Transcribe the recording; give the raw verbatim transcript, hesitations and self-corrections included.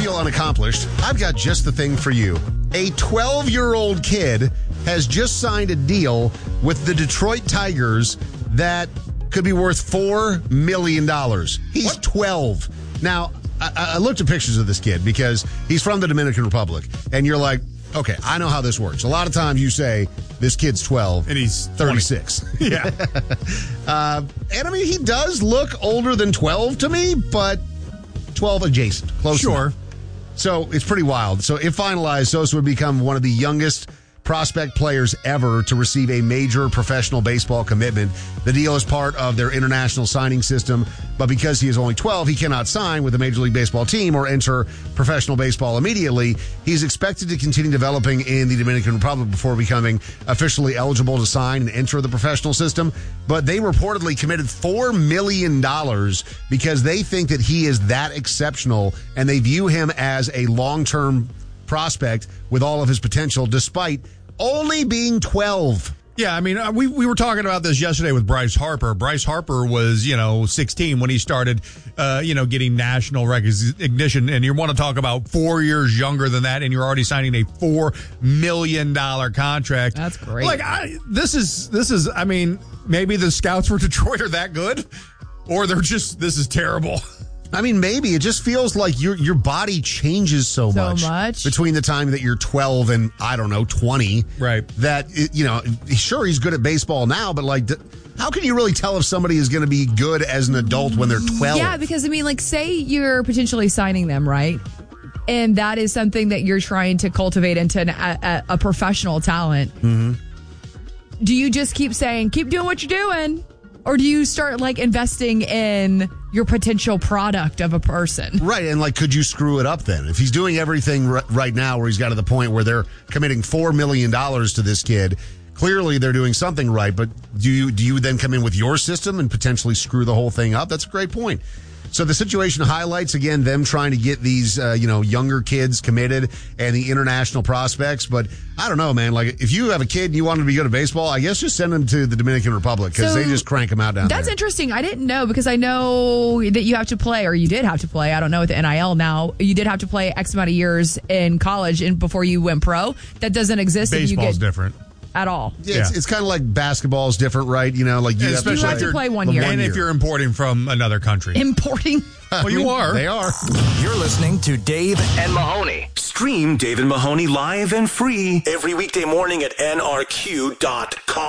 feel unaccomplished? I've got just the thing for you. A twelve-year-old kid has just signed a deal with the Detroit Tigers that could be worth four million dollars. He's what? twelve. Now, I, I looked at pictures of this kid because he's from the Dominican Republic, and you're like, okay, I know how this works. A lot of times you say, this kid's twelve. And he's thirty-six. Yeah. uh, and I mean, he does look older than twelve to me, but twelve adjacent. Close Sure. enough. So it's pretty wild. So if finalized, Sosa would become one of the youngest prospect players ever to receive a major professional baseball commitment. The deal is part of their international signing system, but because he is only twelve, he cannot sign with a Major League Baseball team or enter professional baseball immediately. He's expected to continue developing in the Dominican Republic before becoming officially eligible to sign and enter the professional system. But they reportedly committed four million dollars because they think that he is that exceptional and they view him as a long-term prospect with all of his potential, despite only being twelve. Yeah, I mean, uh, we we were talking about this yesterday with Bryce Harper. Bryce Harper was, you know, sixteen when he started, uh, you know, getting national recognition. And you want to talk about four years younger than that, and you're already signing a four million dollars contract. That's great. Like, I, this is, this is, I mean, maybe the scouts for Detroit are that good, or they're just, this is terrible. I mean, maybe. It just feels like your your body changes so, So much, much. between the time that you're twelve and, I don't know, twenty. Right. That, it, you know, sure, he's good at baseball now, but, like, how can you really tell if somebody is going to be good as an adult when they're twelve? Yeah, because, I mean, like, say you're potentially signing them, right? And that is something that you're trying to cultivate into an, a, a professional talent. Mm-hmm. Do you just keep saying, keep doing what you're doing? Or do you start, like, investing in your potential product of a person? Right, and, like, could you screw it up then? If he's doing everything r- right now where he's got to the point where they're committing four million dollars to this kid, clearly they're doing something right, but do you do you then come in with your system and potentially screw the whole thing up? That's a great point. So the situation highlights, again, them trying to get these, uh, you know, younger kids committed and the international prospects. But I don't know, man. Like, if you have a kid and you want him to be good at baseball, I guess just send him to the Dominican Republic because So, they just crank them out down That's there. interesting. I didn't know because I know that you have to play, or you did have to play. I don't know with the N I L now. You did have to play X amount of years in college and before you went pro. That doesn't exist. if you Baseball's get, different. At all. Yeah, it's, Yeah. it's kind of like basketball's different, right? You know, like you, And have, to especially You have play to play one one year. And year. if you're importing from another country. Importing. Well, you are. They are. You're listening to Dave and Mahoney. Stream Dave and Mahoney live and free every weekday morning at N R Q dot com.